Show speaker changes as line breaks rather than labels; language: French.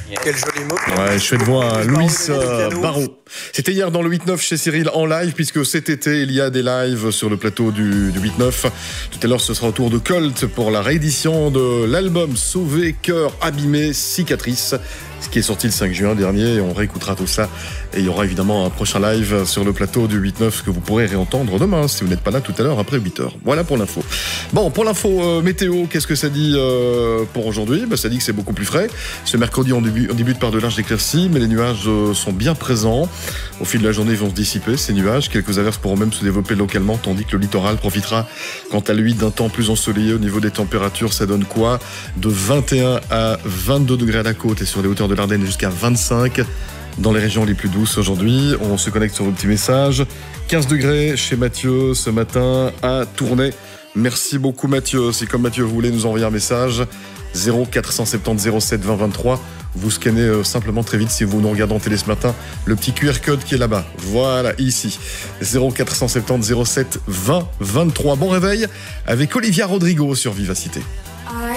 Quel joli mot.
Ouais, chouette voix, Louis Barraud. C'était hier dans le 8-9 chez Cyril en live, puisque cet été, il y a des lives sur le plateau du 8-9. Tout à l'heure, ce sera au tour de Colt pour la réédition de l'album Sauvé, cœur abîmé, cicatrice, ce qui est sorti le 5 juin dernier. On réécoutera tout ça. Et il y aura évidemment un prochain live sur le plateau du 8-9 que vous pourrez réentendre demain, si vous n'êtes pas là tout à l'heure après 8h. Voilà pour l'info. Bon, pour l'info météo, qu'est-ce que ça dit pour aujourd'hui ? Ça dit que c'est beaucoup plus frais. Ce mercredi, on débute par de larges éclaircies, mais les nuages sont bien présents. Au fil de la journée, ils vont se dissiper, ces nuages. Quelques averses pourront même se développer localement, tandis que le littoral profitera, quant à lui, d'un temps plus ensoleillé. Au niveau des températures, ça donne quoi ? De 21 à 22 degrés à la côte et sur les hauteurs de l'Ardenne jusqu'à 25 dans les régions les plus douces aujourd'hui. On se connecte sur vos petits messages. 15 degrés chez Mathieu ce matin à Tournai. Merci beaucoup Mathieu. Si comme Mathieu vous voulez nous envoyer un message, 0470 07 20 23. Vous scannez simplement très vite si vous nous regardez en télé ce matin, le petit QR code qui est là-bas. Voilà, ici. 0470 07 20 23. Bon réveil avec Olivia Rodrigo sur Vivacité.